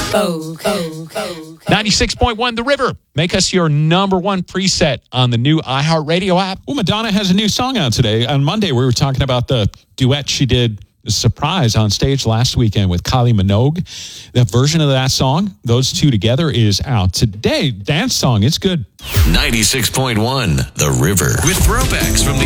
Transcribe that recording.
96.1 The River. Make us your number one preset on the new iHeartRadio app. Well, Madonna has a new song out today. On Monday, we were talking about the duet she did, a surprise, on stage last weekend with Kylie Minogue. The version of that song, those two together, is out today. Dance song, it's good. 96.1 The River. With throwbacks from the